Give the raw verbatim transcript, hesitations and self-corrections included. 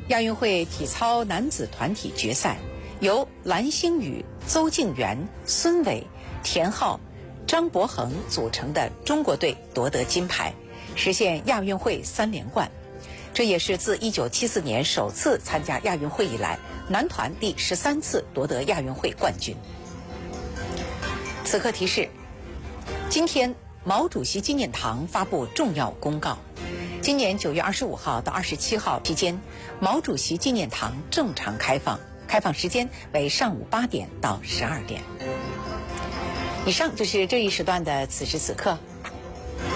亚运会体操男子团体决赛，由蓝星宇、邹敬园、孙伟、田浩、张博恒组成的中国队夺得金牌，实现亚运会三连冠。这也是自一九七四年首次参加亚运会以来，男团第十三次夺得亚运会冠军。此刻提示：今天毛主席纪念堂发布重要公告。今年九月二十五号到二十七号期间，毛主席纪念堂正常开放，开放时间为上午八点到十二点。以上就是这一时段的此时此刻。